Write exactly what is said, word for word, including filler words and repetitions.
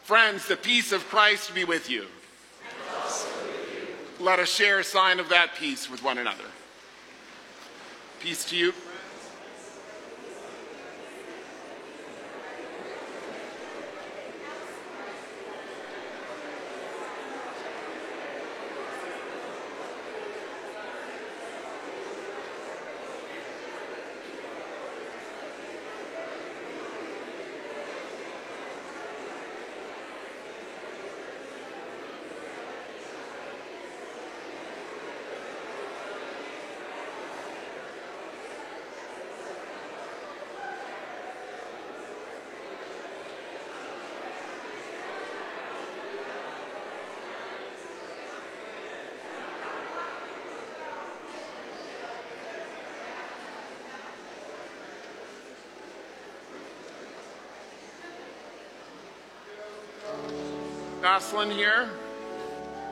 Friends, the peace of Christ be with you. And also with you. Let us share a sign of that peace with one another. Peace to you. Jocelyn here.